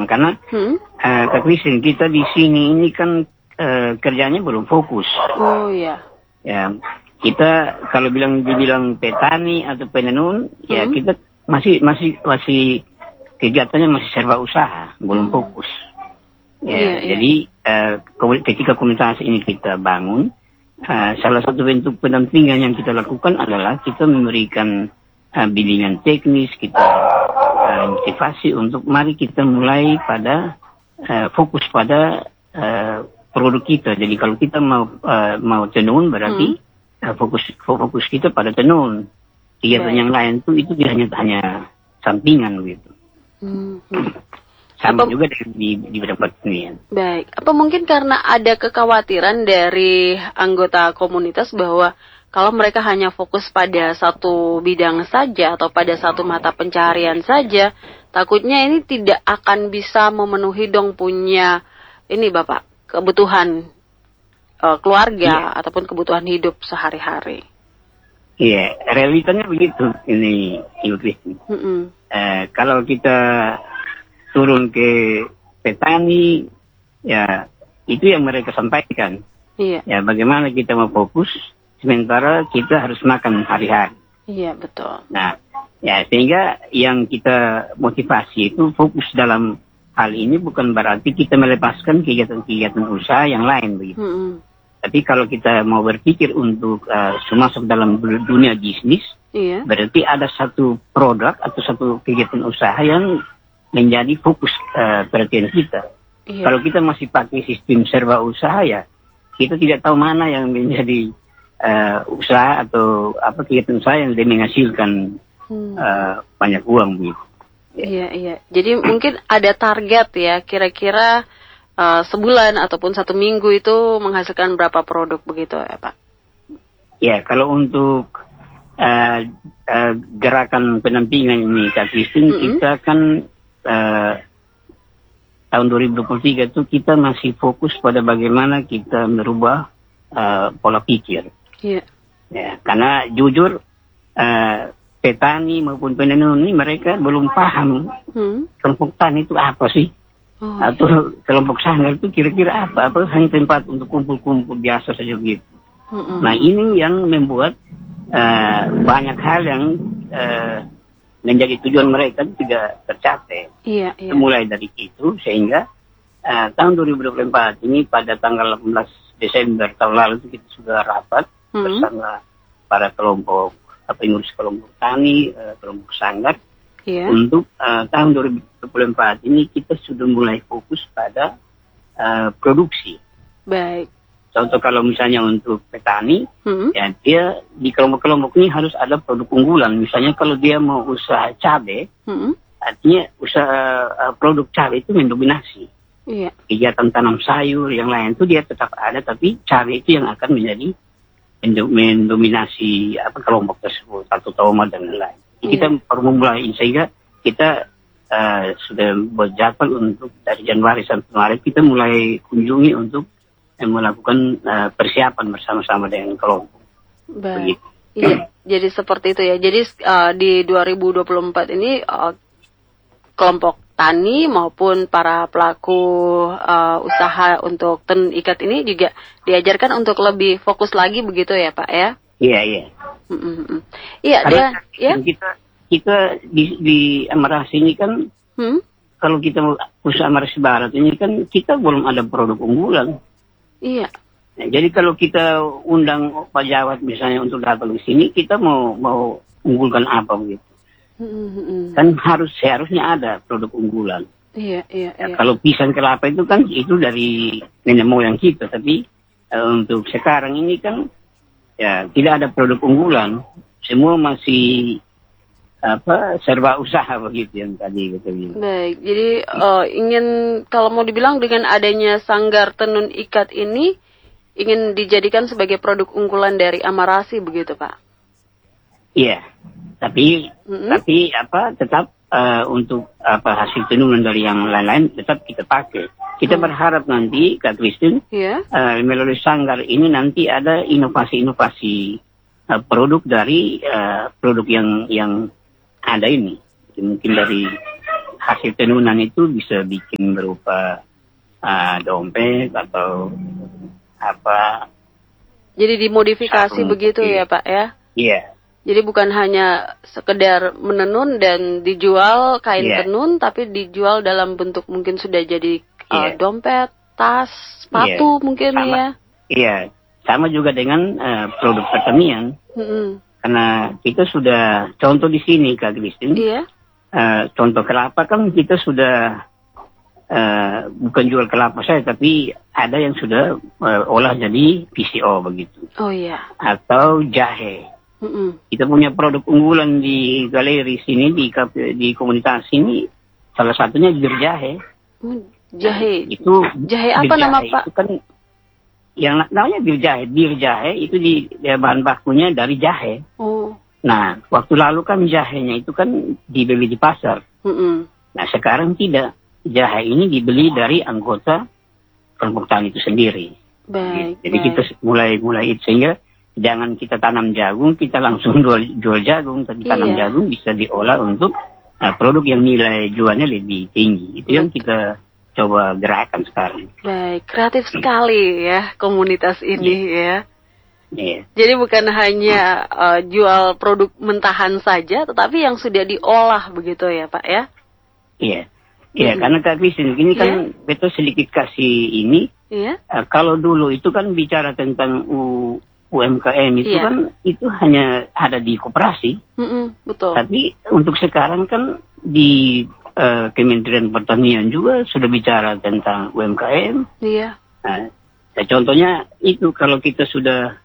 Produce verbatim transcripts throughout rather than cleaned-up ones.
karena hmm? uh, Kak Christine, kita di sini ini kan uh, kerjanya belum fokus. Oh iya. Ya, kita kalau bilang dibilang petani atau penenun, hmm? ya kita masih masih masih kegiatannya masih serba usaha, belum hmm. fokus. Ya, iya, jadi iya. Uh, ketika komunitas ini kita bangun, uh, salah satu bentuk pendampingan yang kita lakukan adalah kita memberikan uh, bimbingan teknis, kita uh, motivasi untuk mari kita mulai pada uh, fokus pada uh, produk kita. Jadi kalau kita mau uh, mau tenun berarti hmm. uh, fokus fokus kita pada tenun. Kegiatan yang lain tuh itu hanya hanya sampingan gitu. Hmm. Sama apa, juga di, di bidang pertanian. Baik, apa mungkin karena ada kekhawatiran dari anggota komunitas bahwa kalau mereka hanya fokus pada satu bidang saja atau pada satu mata pencaharian saja, takutnya ini tidak akan bisa memenuhi dong punya ini Bapak kebutuhan uh, keluarga yeah. ataupun kebutuhan hidup sehari-hari. Iya, yeah, realitanya begitu ini Ibu Christine. Mm-hmm. Uh, kalau kita turun ke petani, ya itu yang mereka sampaikan. Iya. Ya bagaimana kita mau fokus, sementara kita harus makan hari-hari. Iya betul. Nah, ya sehingga yang kita motivasi itu fokus dalam hal ini bukan berarti kita melepaskan kegiatan-kegiatan usaha yang lain begitu. Mm-hmm. Tapi kalau kita mau berpikir untuk uh, masuk dalam dunia bisnis, iya. berarti ada satu produk atau satu kegiatan usaha yang menjadi fokus uh, perhatian kita. Iya. Kalau kita masih pakai sistem serba usaha ya, kita tidak tahu mana yang menjadi uh, usaha atau apa kegiatan usaha yang menghasilkan hmm. uh, banyak uang begitu. Ya. Iya iya. Jadi mungkin ada target ya, kira-kira uh, sebulan ataupun satu minggu itu menghasilkan berapa produk begitu ya Pak? Ya kalau untuk uh, uh, gerakan pendampingan ini Kak Christine, mm-hmm. kita kan Uh, tahun dua ribu dua puluh tiga itu kita masih fokus pada bagaimana kita merubah uh, pola pikir. Yeah. Ya, karena jujur uh, petani maupun penenun ini mereka belum paham hmm. kelompok tani itu apa sih, oh, atau yeah. kelompok sanggar itu kira-kira apa? Apa hanya tempat untuk kumpul-kumpul biasa saja begitu. Hmm. Nah ini yang membuat uh, banyak hal yang uh, menjadi tujuan mereka tidak tercapai. Iya, iya. Mulai dari itu sehingga uh, tahun dua ribu dua puluh empat ini pada tanggal delapan belas Desember tahun lalu itu kita sudah rapat hmm. bersama para kelompok pengurus kelompok tani, uh, kelompok sanggar iya. untuk uh, tahun dua ribu dua puluh empat ini kita sudah mulai fokus pada uh, produksi. Baik. Contoh kalau misalnya untuk petani, hmm. ya dia di kelompok-kelompok ini harus ada produk unggulan. Misalnya kalau dia mau usaha cabai, hmm. artinya usaha uh, produk cabai itu mendominasi. Iya. Kegiatan tanam sayur yang lain itu dia tetap ada, tapi cabai itu yang akan menjadi mendominasi apa kelompok tersebut atau toma dan lain-lain. Iya. Kita perlu mulai sehingga kita uh, sudah buat jadwal untuk dari Januari sampai Maret kita mulai kunjungi untuk yang melakukan uh, persiapan bersama-sama dengan kelompok. Baik. Iya, jadi seperti itu ya. Jadi uh, di dua ribu dua puluh empat ini uh, kelompok tani maupun para pelaku uh, usaha untuk tenun ikat ini juga diajarkan untuk lebih fokus lagi begitu ya Pak ya? Iya, iya. Mm-mm. Iya, dia ya. Kita kita di di Amarasi ini kan hmm? kalau kita usaha Amarasi Barat ini kan kita belum ada produk unggulan. Iya. Nah, jadi kalau kita undang Pak Jawat misalnya untuk datang ke sini, kita mau mau unggulkan apa begitu? Mm-hmm. Kan harus seharusnya ada produk unggulan. Iya, iya, ya, iya. Kalau pisang kelapa itu kan itu dari nenek moyang kita, tapi uh, untuk sekarang ini kan ya tidak ada produk unggulan. Semua masih apa serba usaha begitu yang tadi gitu. Baik, jadi uh, ingin kalau mau dibilang dengan adanya Sanggar Tenun Ikat ini ingin dijadikan sebagai produk unggulan dari Amarasi begitu Pak? Iya, tapi mm-hmm. tapi apa tetap uh, untuk apa hasil tenunan dari yang lain-lain tetap kita pakai. Kita mm. berharap nanti Kak Christine yeah. uh, melalui Sanggar ini nanti ada inovasi-inovasi uh, produk dari uh, produk yang yang ada ini, mungkin dari hasil tenunan itu bisa bikin berupa uh, dompet atau apa. Jadi dimodifikasi begitu ya Pak ya? Iya. Jadi bukan hanya sekedar menenun dan dijual kain yeah. tenun, tapi dijual dalam bentuk mungkin sudah jadi yeah. uh, dompet, tas, sepatu yeah. mungkin sama, ya. Iya, sama juga dengan uh, produk pertanian. Mm-hmm. Karena kita sudah, contoh di sini Kak Christine, yeah. uh, contoh kelapa kan kita sudah, uh, bukan jual kelapa saya, tapi ada yang sudah uh, olah jadi P C O begitu. Oh iya. Yeah. Atau jahe. Mm-mm. Kita punya produk unggulan di galeri sini, di di komunitas ini, salah satunya bir jahe. Mm, jahe. Nah, itu jahe apa jahe nama Pak? Itu kan yang namanya bir jahe. Bir jahe itu di ya, bahan bakunya dari jahe. Oh. Nah, waktu lalu kan jahenya itu kan dibeli di pasar. Mm-mm. Nah, sekarang tidak. Jahe ini dibeli dari anggota kelompok tani itu sendiri. Baik. Jadi baik. kita mulai mulai itu sehingga jangan kita tanam jagung, kita langsung jual, jual jagung. Tapi iya. tanam jagung bisa diolah untuk uh, produk yang nilai jualnya lebih tinggi. Itu Betul. yang kita coba gerakan sekarang. Baik, kreatif sekali ya komunitas ini yeah. ya. Yeah. Jadi bukan hanya uh, jual produk mentahan saja, tetapi yang sudah diolah begitu ya Pak ya? Iya. Iya, hmm. karena Kak Christine, ini kan yeah. betul sedikit kasih ini. Yeah. Uh, kalau dulu itu kan bicara tentang U U M K M itu yeah. kan itu hanya ada di koperasi, mm-mm, betul. Tapi untuk sekarang kan di uh, Kementerian Pertanian juga sudah bicara tentang U M K M. Iya. Yeah. Nah, contohnya itu kalau kita sudah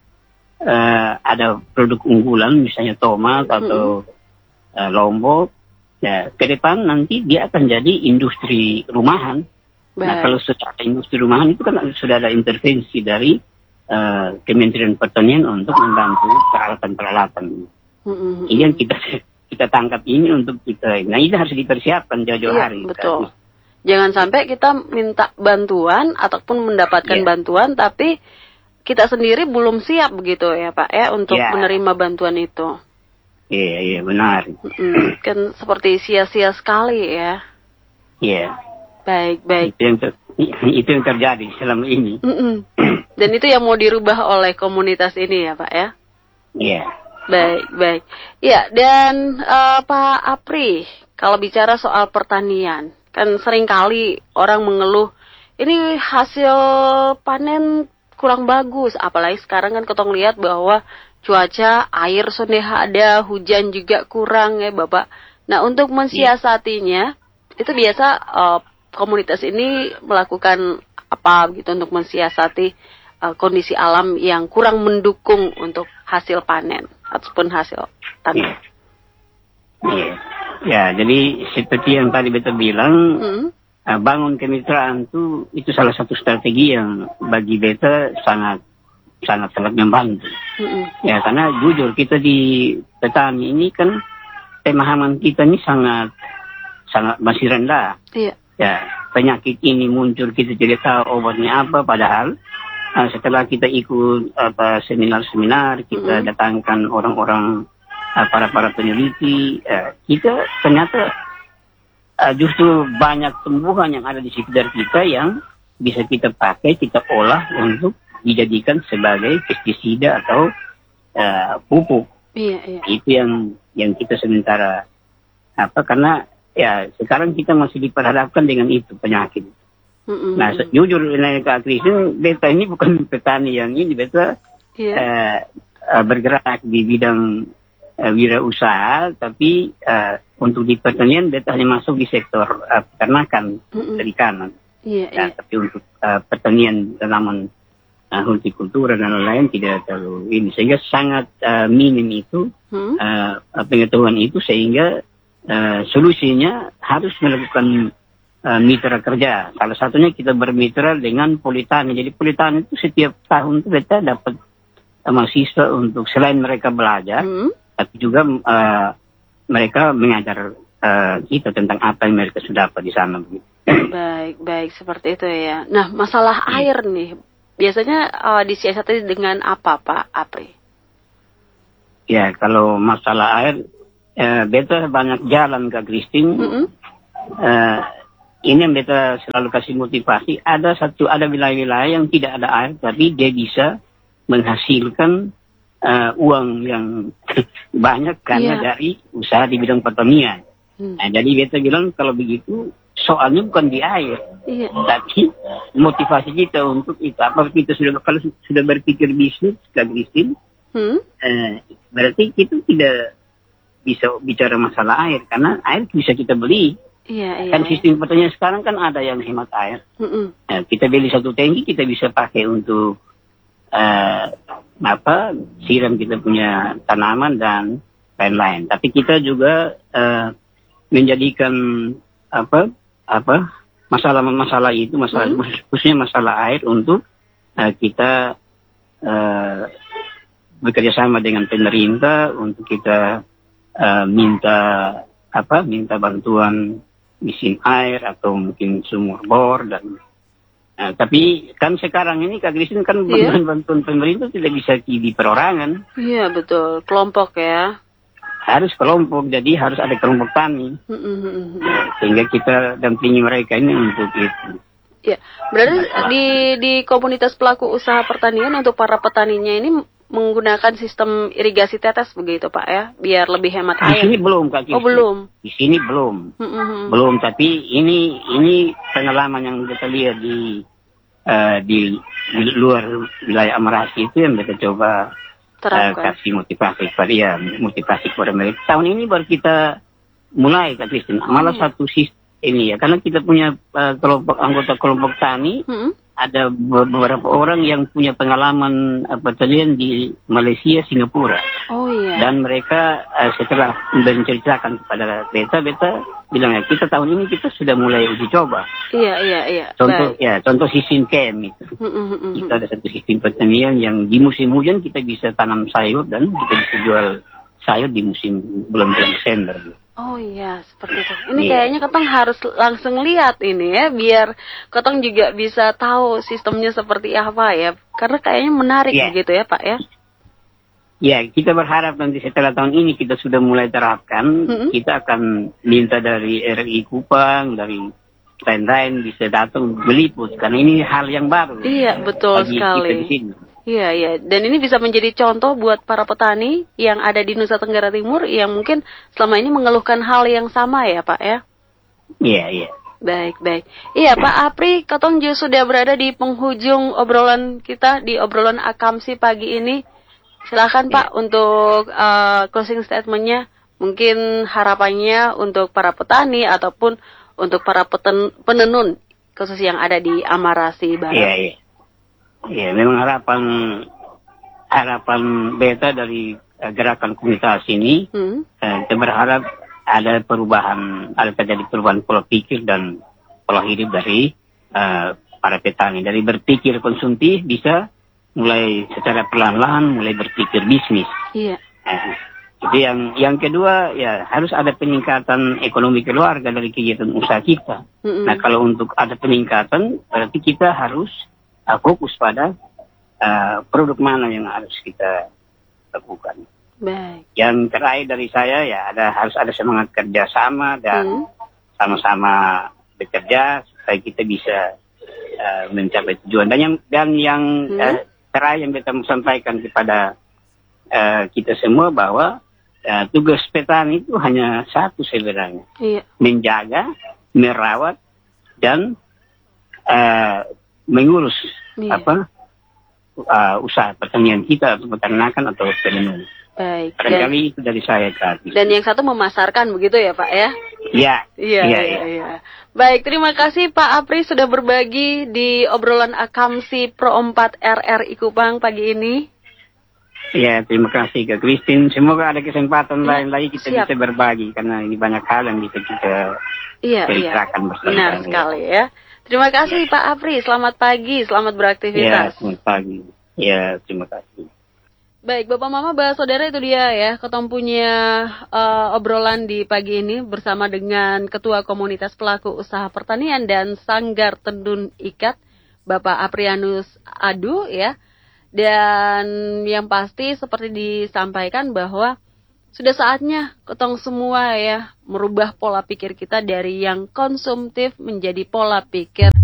uh, ada produk unggulan, misalnya tomat mm-hmm. atau uh, lombok, ya ke depan nanti dia akan jadi industri rumahan. Baik. Nah kalau secara industri rumahan itu kan sudah ada intervensi dari Uh, Kementerian Pertanian untuk membantu peralatan-peralatan. Mm-hmm. Ini yang kita kita tangkap ini untuk kita. Nah ini harus dipersiapkan jauh-jauh iya, hari. Betul. Kan? Jangan sampai kita minta bantuan ataupun mendapatkan yeah. bantuan, tapi kita sendiri belum siap begitu ya Pak ya untuk yeah. menerima bantuan itu. Iya yeah, iya yeah, benar. Mm-hmm. Kan seperti sia-sia sekali ya. Iya. Yeah. Baik baik. Itu yang, ter- itu yang terjadi selama ini. Mm-mm. Dan itu yang mau dirubah oleh komunitas ini ya Pak ya? Iya. Yeah. Baik, baik. Ya, dan uh, Pak Apri, kalau bicara soal pertanian, kan seringkali orang mengeluh, ini hasil panen kurang bagus. Apalagi sekarang kan ketong lihat bahwa cuaca, air sudah ada, hujan juga kurang ya Bapak. Nah, untuk mensiasatinya, yeah. itu biasa uh, komunitas ini melakukan apa gitu untuk mensiasati uh, kondisi alam yang kurang mendukung untuk hasil panen ataupun hasil tanam. Iya, ya, jadi seperti yang tadi Beta bilang, hmm. uh, bangun kemitraan itu itu salah satu strategi yang bagi Beta sangat sangat sangat membantu. Hmm. Ya, karena jujur kita di petani ini kan pemahaman kita ini sangat sangat masih rendah. Iya. Ya, penyakit ini muncul kita tidak tahu obatnya apa, padahal Uh, setelah kita ikut apa seminar-seminar, kita mm-hmm. datangkan orang-orang uh, para-para peneliti, uh, kita ternyata uh, justru banyak tumbuhan yang ada di sekitar kita yang bisa kita pakai, kita olah untuk dijadikan sebagai pestisida atau uh, pupuk. Iya, iya. Itu yang yang kita sementara apa karena ya sekarang kita masih diperhadapkan dengan itu penyakit. Mm-hmm. Nah, jujur Kak Christine, Beta ini bukan petani yang ini, Beta yeah. uh, uh, bergerak di bidang uh, wirausaha, tapi uh, untuk di pertanian Beta hanya masuk di sektor uh, peternakan, mm-hmm. perikanan. Yeah, nah, yeah. Tapi untuk uh, pertanian tanaman uh, hortikultur dan lain-lain tidak terlalu ini, sehingga sangat uh, minim itu mm-hmm. uh, pengetahuan itu, sehingga uh, solusinya harus melakukan Uh, mitra kerja. Salah satunya kita bermitra dengan Politani. Jadi Politani itu setiap tahun itu kita dapat uh, mahasiswa untuk selain mereka belajar, hmm. tapi juga uh, mereka mengajar uh, kita tentang apa yang mereka sudah dapat di sana. Baik, baik seperti itu ya. Nah, masalah hmm. air nih, biasanya uh, disiasati dengan apa Pak Apri? Ya, kalau masalah air, uh, Beta banyak jalan Kak Christine. Hmm. uh, ini yang beta selalu kasih motivasi. Ada satu ada wilayah-wilayah yang tidak ada air, tapi dia bisa menghasilkan uh, uang yang banyak karena yeah. dari usaha di bidang pertanian. Hmm. Nah, jadi beta bilang kalau begitu soalnya bukan di air, yeah. tapi motivasi kita untuk itu. Apa kita sudah kalau sudah berpikir bisnis, Kak Christine, hmm? eh, berarti kita tidak bisa bicara masalah air karena air bisa kita beli. Yeah, yeah, kan sistem pertanian sekarang kan ada yang hemat air. Hmm. Nah, kita beli satu tangki kita bisa pakai untuk uh, apa siram kita punya tanaman dan lain-lain. Tapi kita juga uh, menjadikan apa apa masalah-masalah itu masalah hmm. khususnya masalah air untuk uh, kita uh, bekerja sama dengan pemerintah untuk kita uh, minta apa minta bantuan mesin air atau mungkin sumur bor dan uh, tapi kan sekarang ini Kak Christine kan yeah. bantuan pemerintah tidak bisa di perorangan. Iya yeah, betul, kelompok ya. Harus kelompok, jadi harus ada kelompok tani. Mm-hmm. Sehingga kita dampingi mereka ini untuk itu. Ya, berarti di di komunitas pelaku usaha pertanian untuk para petaninya ini menggunakan sistem irigasi tetes begitu Pak ya, biar lebih hemat air. Di sini belum Kak Kirsi. Oh belum. Di sini belum. Mm-hmm. Belum, tapi ini ini pengalaman yang kita lihat di uh, di, di luar wilayah Amarasi itu yang kita coba Uh, kasih motivasi kepada ya motivasi kepada mereka. Tahun ini baru kita mulai Kak Christine. Malah hmm. satu sistem ini ya karena kita punya uh, kelompok anggota kelompok tani hmm. ada beberapa orang yang punya pengalaman uh, pertanian di Malaysia, Singapura. Oh iya. Dan mereka uh, setelah menceritakan kepada beta, beta bilang ya kita tahun ini kita sudah mulai uji coba. Iya iya iya. Contoh Baik. ya contoh sistem camp itu. Mm-hmm. Kita ada satu sistem pertanian yang di musim hujan kita bisa tanam sayur dan kita bisa jual sayur di musim bulan-bulan Desember. Oh iya seperti itu. Ini yeah. kayaknya Ketong harus langsung lihat ini ya biar Ketong juga bisa tahu sistemnya seperti apa ya. Karena kayaknya menarik yeah. begitu ya Pak ya. Ya, kita berharap nanti setelah tahun ini kita sudah mulai terapkan, mm-hmm. kita akan minta dari R I Kupang, dari lain-lain bisa datang meliput, karena ini hal yang baru. Iya, betul bagi sekali. Kita di sini. Iya, iya. Dan ini bisa menjadi contoh buat para petani yang ada di Nusa Tenggara Timur yang mungkin selama ini mengeluhkan hal yang sama ya, Pak ya? Iya, iya. Baik, baik. Iya, Pak Apri, Ketong juga sudah berada di penghujung obrolan kita, di obrolan Akamsi pagi ini. Silakan ya. Pak untuk uh, closing statement-nya, mungkin harapannya untuk para petani ataupun untuk para peten, penenun khusus yang ada di Amarasi Barat. Iya, iya. Iya, memang harapan harapan beta dari uh, gerakan komunitas ini, hmm. uh, kita berharap ada perubahan, ada terjadi perubahan pola pikir dan pola hidup dari uh, para petani, dari berpikir konsumtif bisa mulai secara perlahan-lahan mulai berpikir bisnis. Iya. Nah, itu yang yang kedua ya harus ada peningkatan ekonomi keluarga dari kegiatan usaha kita. Mm-hmm. Nah kalau untuk ada peningkatan berarti kita harus uh, fokus pada uh, produk mana yang harus kita lakukan. Baik. Yang terakhir dari saya ya ada harus ada semangat kerjasama dan mm. sama-sama bekerja supaya kita bisa uh, mencapai tujuan. Dan yang dan yang mm. uh, terakhir yang kita sampaikan kepada uh, kita semua bahwa uh, tugas petani itu hanya satu sebenarnya, iya. menjaga, merawat dan uh, mengurus iya. apa uh, usaha pertanian kita atau peternakan atau penenun. Baik. Barangkali itu dari saya tadi. Dan yang satu memasarkan begitu ya Pak ya? Iya. Iya, iya, iya. Ya. Baik, terima kasih Pak Apri sudah berbagi di obrolan Akamsi Pro empat R R I Kupang pagi ini. Ya, terima kasih Kak Christine. Semoga ada kesempatan ya, lain lagi kita siap. bisa berbagi karena ini banyak hal yang bisa kita iya, ceritakan iya. bersama. Benar sekali ya. Terima kasih Pak Apri. Selamat pagi, selamat beraktivitas. Ya, selamat pagi. Ya, terima kasih. Baik, Bapak Mama, Bapak Saudara, itu dia ya, Ketong punya uh, obrolan di pagi ini bersama dengan Ketua Komunitas Pelaku Usaha Pertanian dan Sanggar Tenun Ikat, Bapak Aprianus Adu ya. Dan yang pasti seperti disampaikan bahwa Sudah saatnya ketong semua ya merubah pola pikir kita dari yang konsumtif menjadi pola pikir